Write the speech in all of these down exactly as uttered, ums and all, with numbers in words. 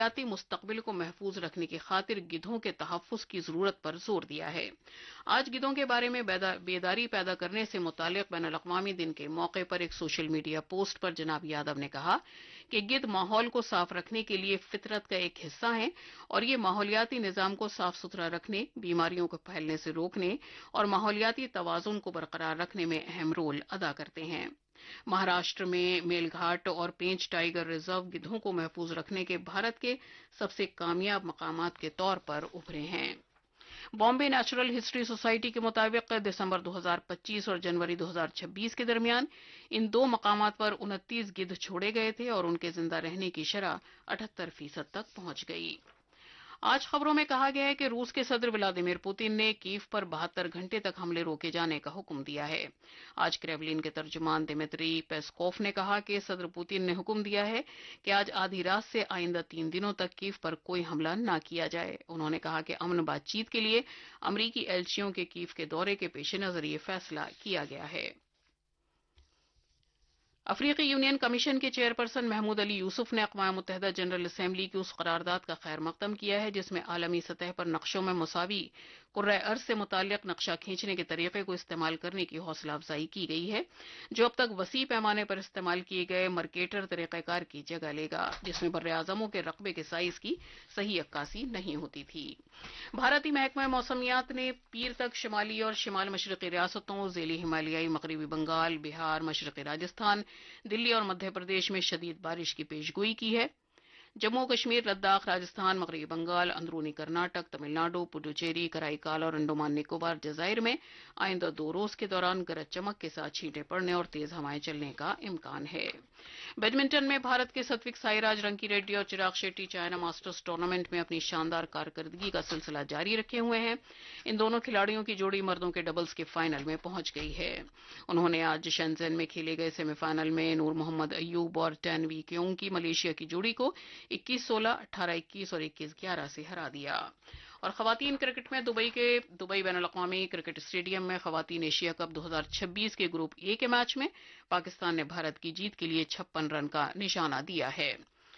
حیاتی مستقبل کو محفوظ رکھنے کی خاطر گدھوں کے تحفظ کی ضرورت پر زور دیا ہے۔ آج گدھوں کے بارے میں بیداری پیدا کرنے سے متعلق بین الاقوامی دن کے موقع پر ایک سوشل میڈیا پوسٹ پر جناب یادو نے کہا کہ گدھ ماحول کو صاف رکھنے کے لیے فطرت کا ایک حصہ ہیں اور یہ ماحولیاتی نظام کو صاف ستھرا رکھنے، بیماریوں کو پھیلنے سے روکنے اور ماحولیاتی توازن کو برقرار رکھنے میں اہم رول ادا کرتے ہیں۔ مہاراشٹر میں میل گھاٹ اور پینچ ٹائیگر ریزرو گدھوں کو محفوظ رکھنے کے بھارت کے سب سے کامیاب مقامات کے طور پر ابھرے ہیں۔ بامبے نیچرل ہسٹری سوسائٹی کے مطابق دسمبر دو ہزار پچیس اور جنوری دو ہزار چھبیس کے درمیان ان دو مقامات پر انتیس گدھ چھوڑے گئے تھے اور ان کے زندہ رہنے کی شرح اٹھہتر فیصد تک پہنچ گئی۔ آج خبروں میں کہا گیا ہے کہ روس کے صدر ولادیمیر پوتن نے کیف پر بہتر گھنٹے تک حملے روکے جانے کا حکم دیا ہے۔ آج کریملین کے ترجمان دمیتری پیسکوف نے کہا کہ صدر پوتن نے حکم دیا ہے کہ آج آدھی رات سے آئندہ تین دنوں تک کیف پر کوئی حملہ نہ کیا جائے۔ انہوں نے کہا کہ امن بات چیت کے لیے امریکی ایلچیوں کے کیف کے دورے کے پیش نظر یہ فیصلہ کیا گیا ہے۔ افریقی یونین کمیشن کے چیئرپرسن محمود علی یوسف نے اقوام متحدہ جنرل اسمبلی کی اس قرارداد کا خیر مقدم کیا ہے جس میں عالمی سطح پر نقشوں میں مساوی کرۂ ارض سے متعلق نقشہ کھینچنے کے طریقے کو استعمال کرنے کی حوصلہ افزائی کی گئی ہے، جو اب تک وسیع پیمانے پر استعمال کیے گئے مرکیٹر طریقہ کار کی جگہ لے گا، جس میں بر اعظموں کے رقبے کے سائز کی صحیح عکاسی نہیں ہوتی تھی۔ بھارتی محکمہ موسمیات نے پیر تک شمالی اور شمال مشرقی ریاستوں، ذیلی ہمالیائی مغربی بنگال، بہار، مشرقی راجستھان، دلی اور مدھیہ پردیش میں شدید بارش کی پیش گوئی کی ہے۔ جموں کشمیر، لداخ، راجستھان، مغربی بنگال، اندرونی کرناٹک، تمل ناڈو، پڈوچیری، کرائی کال اور انڈمان نکوبار جزائر میں آئندہ دو روز کے دوران گرج چمک کے ساتھ چھینٹیں پڑنے اور تیز ہوائیں چلنے کا امکان ہے۔ بیڈمنٹن میں بھارت کے ستوک سائی راج رنکی ریڈی اور چراغ شیٹی چائنا ماسٹرز ٹورنامنٹ میں اپنی شاندار کارکردگی کا سلسلہ جاری رکھے ہوئے ہیں۔ ان دونوں کھلاڑیوں کی جوڑی مردوں کے ڈبلز کے فائنل میں پہنچ گئی ہے۔ انہوں نے آج شنزن میں کھیلے گئے سیمی فائنل میں نور محمد ایوب اور ٹین وی کیونگ کی ملیشیا کی جوڑی کو اکیس سولہ، اٹھارہ اکیس اور اکیس گیارہ سے ہرا دیا۔ اور خواتین کرکٹ میں دبئی کے دبئی بین الاقوامی کرکٹ اسٹیڈیم میں خواتین ایشیا کپ دو ہزار چھبیس کے گروپ اے کے میچ میں پاکستان نے بھارت کی جیت کے لیے چھپن رن کا نشانہ دیا ہے۔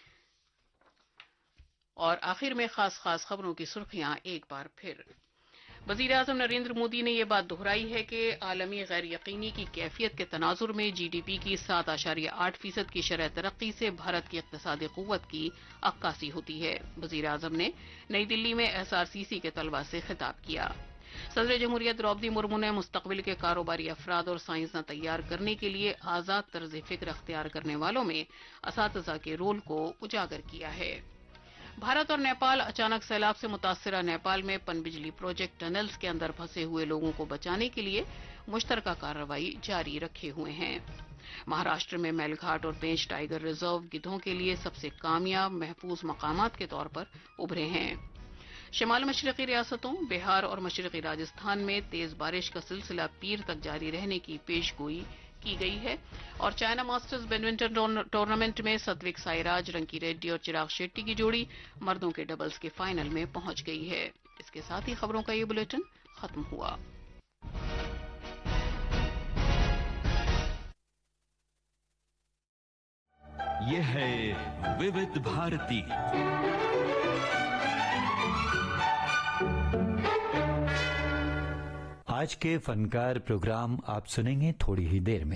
اور آخر میں خاص خاص خبروں کی سرخیاں ایک بار پھر۔ وزیر اعظم نریندر مودی نے یہ بات دہرائی ہے کہ عالمی غیر یقینی کی کیفیت کے تناظر میں جی ڈی پی کی سات اشاریہ آٹھ فیصد کی شرح ترقی سے بھارت کی اقتصادی قوت کی عکاسی ہوتی ہے۔ وزیر اعظم نے نئی دلی میں ایس آر سی سی کے طلبہ سے خطاب کیا۔ صدر جمہوریہ درودی مرمو نے مستقبل کے کاروباری افراد اور سائنسداں تیار کرنے کے لیے آزاد طرز فکر اختیار کرنے والوں میں اساتذہ کے رول کو اجاگر کیا ہے۔ بھارت اور نیپال اچانک سیلاب سے متاثرہ نیپال میں پن بجلی پروجیکٹ ٹنلز کے اندر پھنسے ہوئے لوگوں کو بچانے کے لیے مشترکہ کارروائی جاری رکھے ہوئے ہیں۔ مہاراشٹر میں میل گھاٹ اور پینچ ٹائیگر ریزرو گدھوں کے لیے سب سے کامیاب محفوظ مقامات کے طور پر ابھرے ہیں۔ شمال مشرقی ریاستوں بہار اور مشرقی راجستھان میں تیز بارش کا سلسلہ پیر تک جاری رہنے کی پیش گوئی کی گئی ہے۔ اور چائنا ماسٹرز بیڈمنٹن ٹورنامنٹ میں ستوک سائی راج رنکی ریڈی اور چراغ شیٹی کی جوڑی مردوں کے ڈبلز کے فائنل میں پہنچ گئی ہے۔ اس کے ساتھ ہی خبروں کا یہ بلیٹن ختم ہوا۔ یہ ہے وِوِدھ بھارتی۔ آج کے فنکار پروگرام آپ سنیں گے تھوڑی ہی دیر میں۔